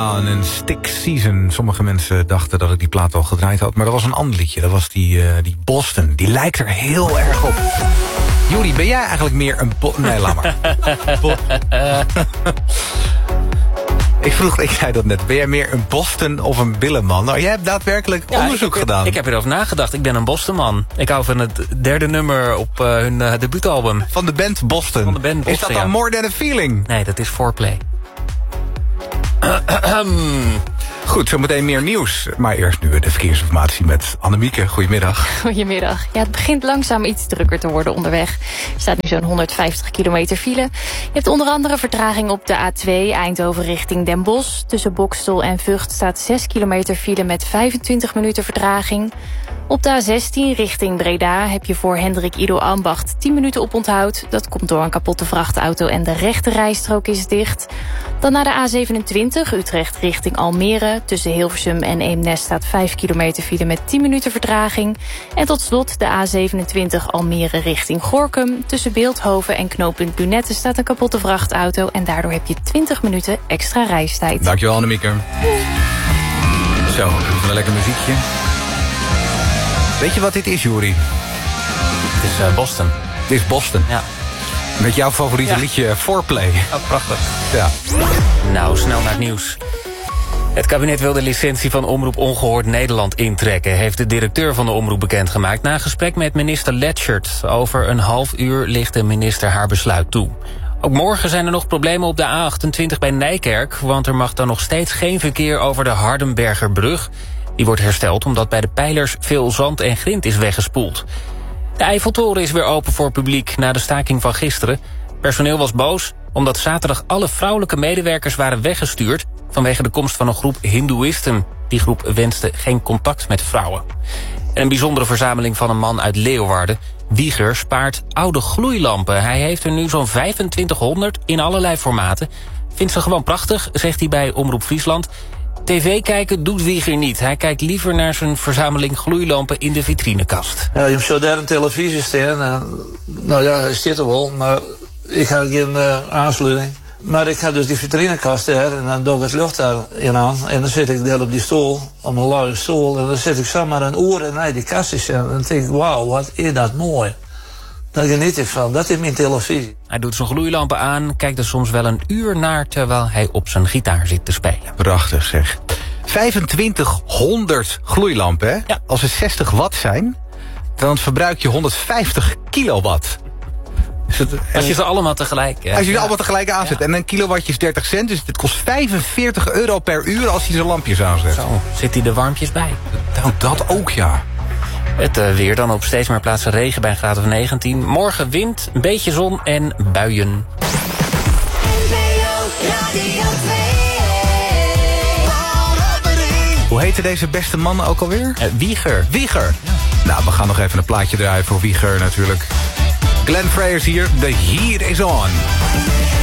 Een Stick Season. Sommige mensen dachten dat ik die plaat al gedraaid had, maar dat was een ander liedje. Dat was die Boston. Die lijkt er heel erg op. Juri, ben jij eigenlijk meer een... Nee, laat maar. Ik zei dat net. Ben jij meer een Boston of een Billenman? Nou, jij hebt daadwerkelijk onderzoek gedaan. Ik heb erover nagedacht. Ik ben een Bostonman. Ik hou van het derde nummer op hun debuutalbum. Van de band Boston. Van de band Boston, is dat dan More Than a Feeling? Nee, dat is Foreplay. Goed, zometeen meer nieuws. Maar eerst nu de verkeersinformatie met Annemieke. Goedemiddag. Goedemiddag. Ja, het begint langzaam iets drukker te worden onderweg. Er staat nu zo'n 150 kilometer file. Je hebt onder andere vertraging op de A2 Eindhoven richting Den Bosch. Tussen Bokstel en Vught staat 6 kilometer file met 25 minuten vertraging. Op de A16 richting Breda heb je voor Hendrik Ido Ambacht 10 minuten op onthoud. Dat komt door een kapotte vrachtauto en de rechte rijstrook is dicht. Dan naar de A27 Utrecht richting Almere. Tussen Hilversum en Eemnes staat 5 kilometer file met 10 minuten vertraging. En tot slot de A27 Almere richting Gorinchem. Tussen Beeldhoven en knooppunt Lunette staat een kapotte vrachtauto. En daardoor heb je 20 minuten extra reistijd. Dankjewel, Annemieke. Zo, even een lekker muziekje. Weet je wat dit is, Juri? Het is Boston. Het is Boston. Ja. Met jouw favoriete liedje Foreplay. Oh, prachtig. Ja. Nou, snel naar het nieuws. Het kabinet wil de licentie van Omroep Ongehoord Nederland intrekken, heeft de directeur van de omroep bekendgemaakt na een gesprek met minister Letchert. Over een half uur ligt de minister haar besluit toe. Ook morgen zijn er nog problemen op de A28 bij Nijkerk, want er mag dan nog steeds geen verkeer over de Hardenbergerbrug. Die wordt hersteld omdat bij de pijlers veel zand en grind is weggespoeld. De Eiffeltoren is weer open voor publiek na de staking van gisteren. Personeel was boos omdat zaterdag alle vrouwelijke medewerkers waren weggestuurd vanwege de komst van een groep hindoeïsten. Die groep wenste geen contact met vrouwen. En een bijzondere verzameling van een man uit Leeuwarden. Wieger spaart oude gloeilampen. Hij heeft er nu zo'n 2500 in allerlei formaten. Vindt ze gewoon prachtig, zegt hij bij Omroep Friesland. TV kijken doet Wieger niet. Hij kijkt liever naar zijn verzameling gloeilampen in de vitrinekast. Ja, je hebt zo daar een televisie staan. Nou ja, hij zit er wel, maar ik heb geen aansluiting. Maar ik heb dus die vitrinekast daar en dan doe ik het lucht daarin aan. En dan zit ik daar op die stoel, op een luie stoel. En dan zit ik zomaar een oor en naar die kastjes aan. En dan denk ik, wauw, wat is dat mooi. Daar geniet ik van. Dat is mijn televisie. Hij doet zijn gloeilampen aan, kijkt er soms wel een uur naar terwijl hij op zijn gitaar zit te spelen. Prachtig zeg. 2500 gloeilampen, hè? Ja. Als ze 60 watt zijn, dan verbruik je 150 kilowatt. Als je ze allemaal tegelijk... Als je ze allemaal tegelijk aanzet. Ja. En een kilowattje is 30 cent, dus het kost €45 per uur als hij zijn lampjes aanzet. Zo, zit hij er warmpjes bij. Nou, dat ook, ja. Het weer dan op steeds meer plaatsen regen bij een graad of 19. Morgen wind, een beetje zon en buien. Hoe heette deze beste man ook alweer? Wieger. Wieger. Ja. Nou, we gaan nog even een plaatje draaien voor Wieger natuurlijk. Glenn Freyers hier, The Heat is On.